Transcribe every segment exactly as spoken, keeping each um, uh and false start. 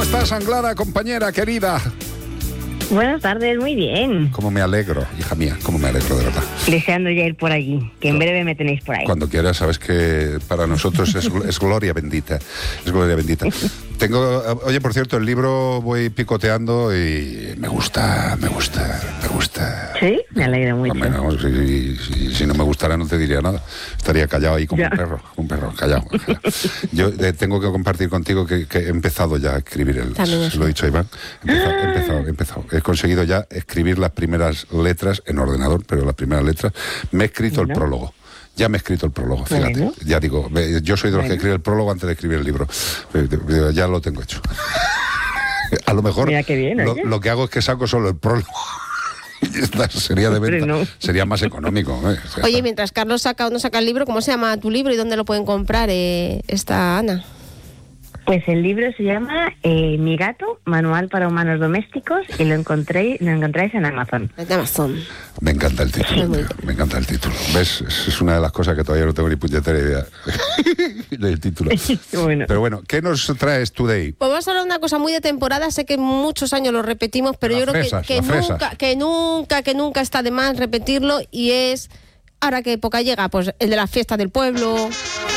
estás, Anglada, compañera querida? Buenas tardes, muy bien. Cómo me alegro, hija mía, cómo me alegro, de verdad. Deseando ya ir por allí, que en breve me tenéis por ahí. Cuando quieras, sabes que para nosotros es, es gloria bendita, es gloria bendita. Tengo, oye, por cierto, el libro voy picoteando y me gusta, me gusta, me gusta. Sí, me alegra mucho. Hombre, no, si, si, si no me gustara no te diría nada. Estaría callado ahí como ya. un perro, un perro, callado. Yo eh, tengo que compartir contigo que, que he empezado ya a escribir el... Lo he dicho, Iván. He empezado, he empezado, he empezado. He conseguido ya escribir las primeras letras en ordenador, pero las primeras letras. Me he escrito bueno. el prólogo. Ya me he escrito el prólogo, fíjate. Bueno. Ya digo, yo soy de los bueno. que escribe el prólogo antes de escribir el libro. Ya lo tengo hecho. A lo mejor Mira qué bien, lo, lo que hago es que saco solo el prólogo. Esta sería de venta, no. sería más económico. ¿eh? O sea, Oye, mientras Carlos saca o no saca el libro, ¿cómo se llama tu libro y dónde lo pueden comprar eh, esta Ana? Pues el libro se llama eh, Mi gato, Manual para Humanos Domésticos, y lo encontré, lo encontráis en Amazon. En Amazon. Me encanta el título, me, me encanta el título. ¿Ves? Es una de las cosas que todavía no tengo ni puñetera idea del título. Bueno. Pero bueno, ¿qué nos traes today? Pues vamos a hablar de una cosa muy de temporada, sé que muchos años lo repetimos, pero las yo creo fresas, que, que nunca, que nunca, que nunca está de más repetirlo, y es, ¿ahora qué época llega? Pues el de las fiestas del pueblo.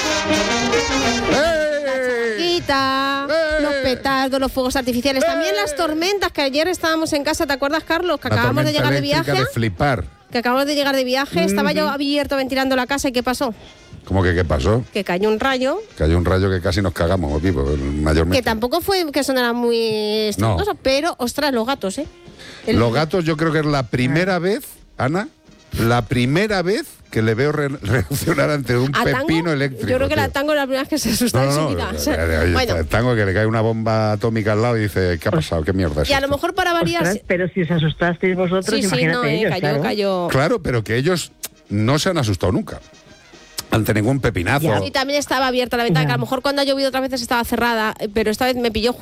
¡Eh! ¡Eh! Los petardos, los fuegos artificiales, ¡eh! También las tormentas, que ayer estábamos en casa, ¿te acuerdas, Carlos? Que la acabamos de llegar de viaje. De flipar. Que acabamos de llegar de viaje, estaba uh-huh. yo abierto ventilando la casa, ¿y qué pasó? ¿Cómo que qué pasó? Que cayó un rayo. Cayó un rayo que casi nos cagamos aquí, mayormente. Que tampoco fue que sonara muy estruendoso, no. Pero, ostras, los gatos, ¿eh? El... Los gatos yo creo que es la primera vez, Ana, la primera vez que le veo re reaccionar ante un a pepino Tango, eléctrico. Yo creo que tío. la Tango la primera vez que se asusta no, no, en su vida. No, o sea, ahí bueno. está, el Tango que le cae una bomba atómica al lado y dice, ¿qué ha pasado? ¿Qué mierda es Y a esto? lo mejor para varias... Ostras, pero si os asustasteis vosotros, sí, imagínate sí, no, eh, ellos, cayó, claro. cayó. Claro, pero que ellos no se han asustado nunca ante ningún pepinazo. Ya. Y también estaba abierta la ventana, ya. que a lo mejor cuando ha llovido otras veces estaba cerrada, pero esta vez me pilló